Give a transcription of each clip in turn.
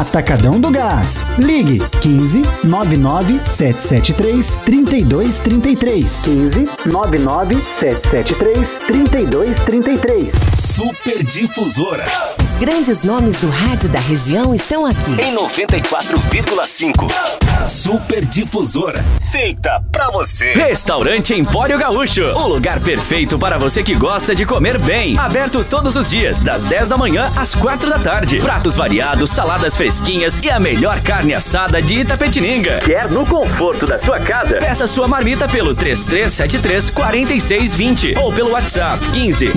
Atacadão do Gás. Ligue 15 99 773 3233. 15 99 773 3233. Super Difusora. Os grandes nomes do rádio da região estão aqui. Em 94,5. Super Difusora. Feita pra você. Restaurante Empório Gaúcho. O lugar perfeito para você que gosta de comer bem. Aberto todos os dias, das 10 da manhã às 4 da tarde. Pratos variados, saladas fresquinhas e a melhor carne assada de Itapetininga. Quer no conforto da sua casa? Peça sua marmita pelo 3373-4620 ou pelo WhatsApp 15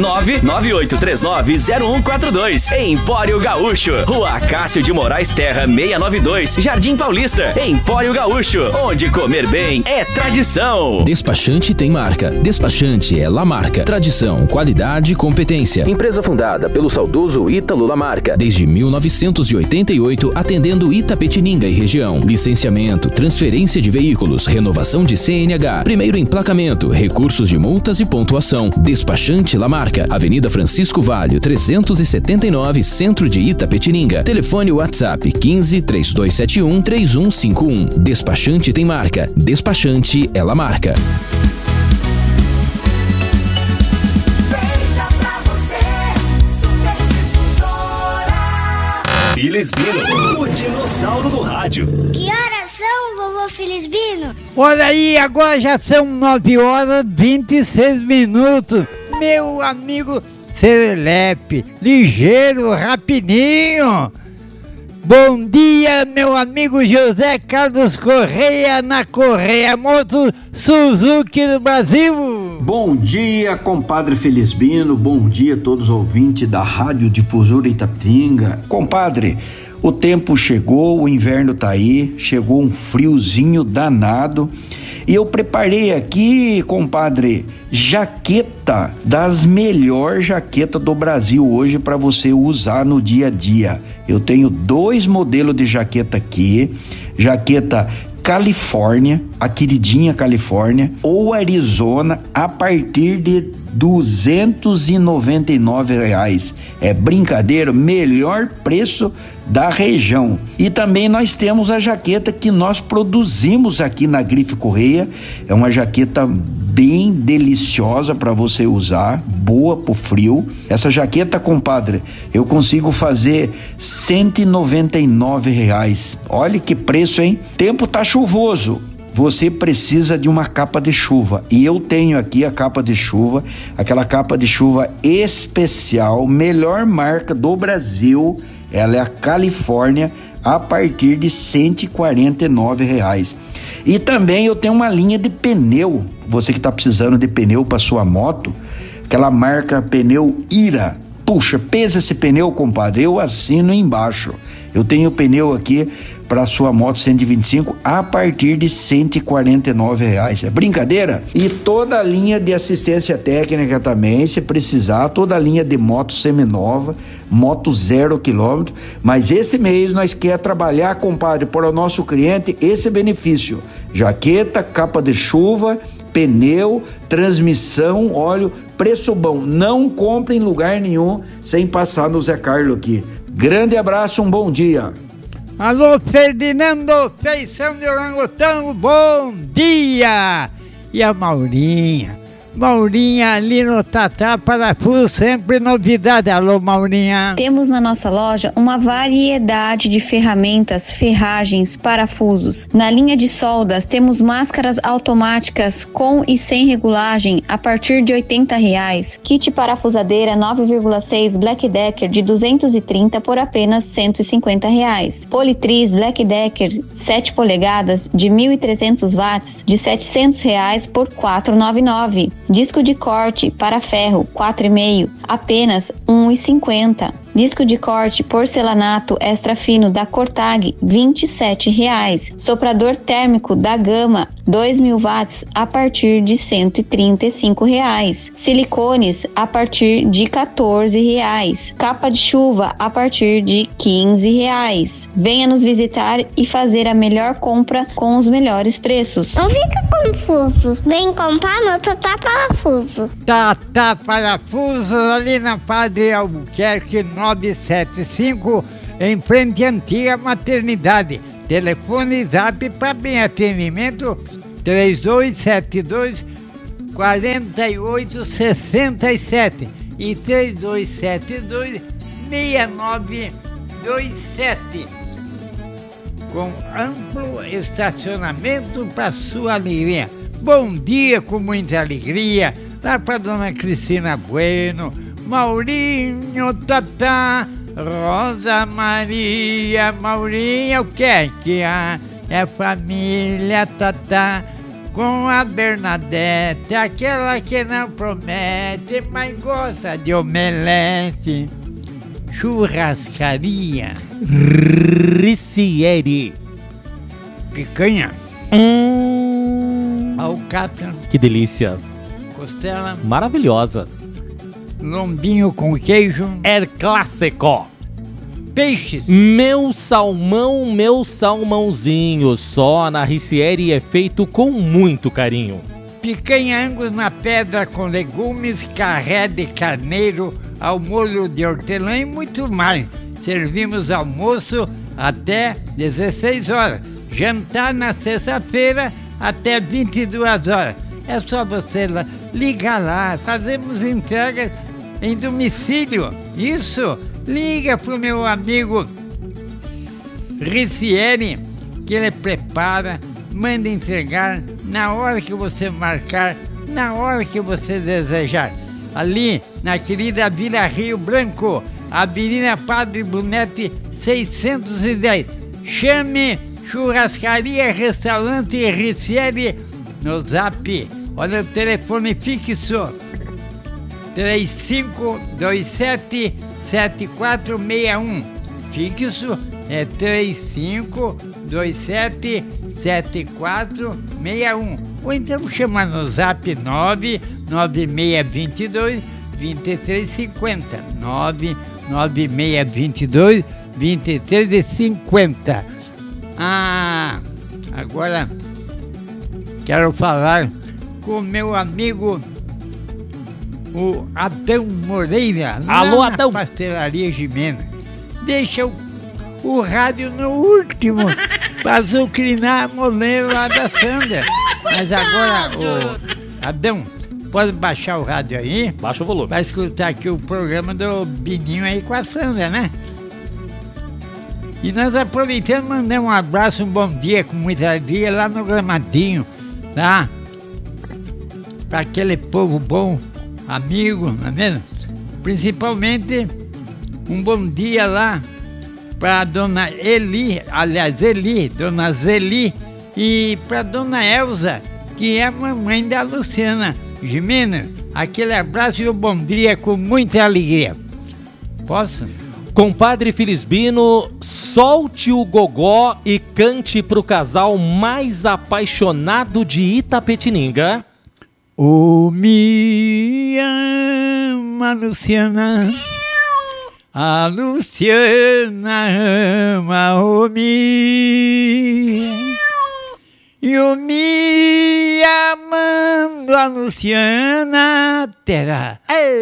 998390142. Empório Gaúcho. Rua Acácio de Moraes Terra 692, Jardim Paulista. Empório Gaúcho, onde comer bem é tradição. Despachante tem marca. Despachante é Lamarca. Tradição, qualidade e competência. Empresa fundada pelo saudoso Ítalo Lamarca. Desde 1988, atendendo Itapetininga e região. Licenciamento, transferência de veículos, renovação de CNH, primeiro emplacamento, recursos de multas e pontuação. Despachante Lamarca. Avenida Francisco Valho, 379, Centro de Itapetininga. Telefone WhatsApp 15 3271 3151. Despachante tem marca. Despachante é Lamarca. Filisbino, o dinossauro do rádio. Que horas são, vovô Filisbino? Olha aí, agora já são 9h26. Meu amigo Serelepe, ligeiro, rapidinho. Bom dia, meu amigo José Carlos Correia, na Correia Motos Suzuki do Brasil. Bom dia, compadre Filisbino, bom dia a todos os ouvintes da Rádio Difusora Itapetininga. Compadre, o tempo chegou, o inverno tá aí, chegou um friozinho danado e eu preparei aqui, compadre, jaqueta, das melhores jaquetas do Brasil hoje para você usar no dia a dia. Eu tenho 2 modelos de jaqueta aqui, jaqueta Califórnia, a queridinha Califórnia, ou Arizona, a partir de R$299. É brincadeira, melhor preço da região. E também nós temos a jaqueta que nós produzimos aqui na Grife Correia. É uma jaqueta bem deliciosa para você usar, boa pro frio. Essa jaqueta, compadre, eu consigo fazer R$199. Olha que preço, hein? Tempo tá chuvoso. Você precisa de uma capa de chuva e eu tenho aqui a capa de chuva, aquela capa de chuva especial, melhor marca do Brasil, ela é a Califórnia, a partir de R$149. E também eu tenho uma linha de pneu, você que está precisando de pneu para sua moto, aquela marca pneu Ira. Puxa, pesa esse pneu, compadre, eu assino embaixo. Eu tenho pneu aqui para sua moto 125 a partir de R$149. É brincadeira? E toda a linha de assistência técnica também, se precisar, toda a linha de moto seminova, moto 0 km. Mas esse mês nós quer trabalhar, compadre, para o nosso cliente esse benefício: jaqueta, capa de chuva, pneu, transmissão, óleo, preço bom. Não compre em lugar nenhum sem passar no Zé Carlos aqui. Grande abraço, um bom dia. Alô, Ferdinando, feição de orangotango, bom dia! E a Maurinha ali no Tatá Parafuso, sempre novidade. Alô, Maurinha. Temos na nossa loja uma variedade de ferramentas, ferragens, parafusos. Na linha de soldas, temos máscaras automáticas com e sem regulagem a partir de R$80. Kit parafusadeira 9,6 Black Decker de 230 por apenas R$150. Politriz Black Decker 7 polegadas de 1.300 watts de R$700 por R$499. Disco de corte para ferro 4,5, apenas R$1,50. Disco de corte porcelanato extra fino da Cortag, R$27. Soprador térmico da Gama, 2.000 watts, a partir de R$135. Silicones, a partir de R$14. Capa de chuva, a partir de R$15. Venha nos visitar e fazer a melhor compra com os melhores preços. Não fica confuso. Vem comprar no Tatá Parafuso. Tatá Parafuso, ali na Padre Albuquerque 975, em frente à antiga maternidade. Telefone e zap para bem atendimento 3272-4867 e 3272-6927. Com amplo estacionamento para sua alegria. Bom dia com muita alegria, lá para Dona Cristina Bueno, Maurinho, Tatá, Rosa Maria, Maurinho, o que é que há? É família Tatá, com a Bernadette, aquela que não promete, mas gosta de omelete. Churrascaria Ricieri. Picanha. Alcatra. Que delícia. Costela. Maravilhosa. Lombinho com queijo. É clássico. Peixes. Meu salmãozinho. Só na Ricieri é feito com muito carinho. Picanha Angus na pedra com legumes, carré de carneiro ao molho de hortelã e muito mais. Servimos almoço até 16 horas. Jantar na sexta-feira até 22 horas. É só você ligar lá. Fazemos entregas em domicílio. Isso, liga pro meu amigo Ricieri, que ele prepara, manda entregar na hora que você marcar, na hora que você desejar. Ali na querida Vila Rio Branco, Avenida Padre Brunete 610. Chame Churrascaria Restaurante Ricieri no zap. Olha o telefone fixo 3527-7461. Fixo é 3527-7461. Ou então chama no zap 99622-2350. 99622-2350. Agora quero falar com meu amigo o Adão Moreira. Alô, lá Adão. Na Pastelaria Gimenez. Deixa o rádio no último para azucrinar a moleira lá da Sandra. Mas agora, Adão, pode baixar o rádio aí? Baixa o volume. Vai escutar aqui o programa do Bininho aí com a Sandra, né? E nós aproveitando, mandamos um abraço, um bom dia com muita alegria lá no Gramadinho, tá? Para aquele povo bom, amigo, não é mesmo? Principalmente um bom dia lá para Dona Dona Zeli, e para Dona Elza, que é a mamãe da Luciana Gimenez. Aquele abraço e um bom dia com muita alegria. Posso? Compadre Felisbino, solte o gogó e cante pro casal mais apaixonado de Itapetininga. Me ama, Luciana. A Luciana ama o Mi. E o Mi amando a Luciana terá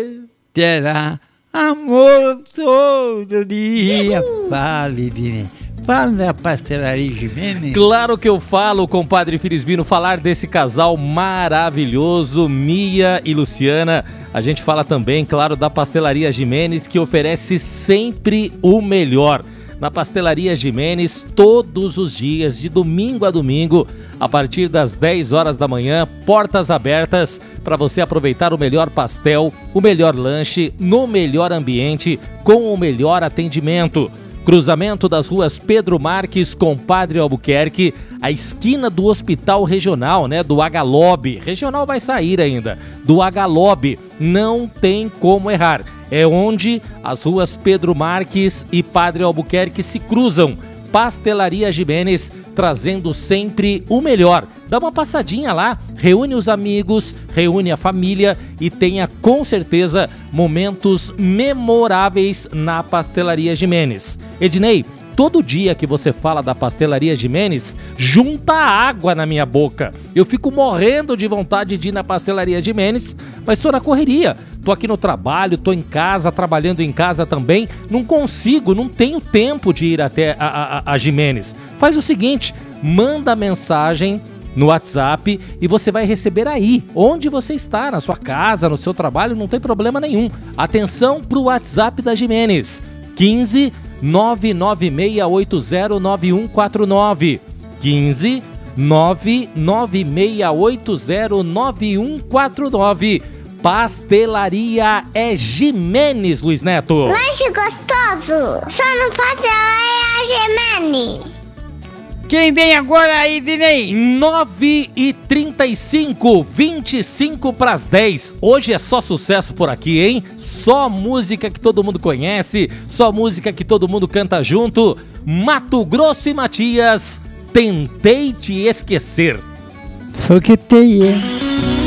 amor todo dia. Fale de mim. Fala da Pastelaria Gimenez. Claro que eu falo, compadre Felisbino, falar desse casal maravilhoso, Mia e Luciana. A gente fala também, claro, da Pastelaria Gimenez, que oferece sempre o melhor. Na Pastelaria Gimenez, todos os dias, de domingo a domingo, a partir das 10 horas da manhã, portas abertas para você aproveitar o melhor pastel, o melhor lanche, no melhor ambiente, com o melhor atendimento. Cruzamento das ruas Pedro Marques com Padre Albuquerque, a esquina do Hospital Regional, né, do Agalob. Regional vai sair ainda, do Agalob, não tem como errar. É onde as ruas Pedro Marques e Padre Albuquerque se cruzam. Pastelaria Gimenez, trazendo sempre o melhor. Dá uma passadinha lá, reúne os amigos, reúne a família e tenha com certeza momentos memoráveis na Pastelaria Gimenez. Ednei, todo dia que você fala da Pastelaria Jimenez, junta água na minha boca. Eu fico morrendo de vontade de ir na Pastelaria Jimenez, mas tô na correria. Tô aqui no trabalho, tô em casa, trabalhando em casa também. Não consigo, não tenho tempo de ir até a Jimenez. Faz o seguinte, manda mensagem no WhatsApp e você vai receber aí, onde você está, na sua casa, no seu trabalho, não tem problema nenhum. Atenção pro WhatsApp da Jimenez, 15 996809149. 15 996809149. Pastelaria é Jimenez, Luiz Neto. Lanche gostoso, só no Pastelaria Jimenez. Quem vem agora aí, Dinei? 9h35, 25 para as 10. Hoje é só sucesso por aqui, hein? Só música que todo mundo conhece, só música que todo mundo canta junto. Mato Grosso e Matias, Tentei Te Esquecer. Só que tem, hein?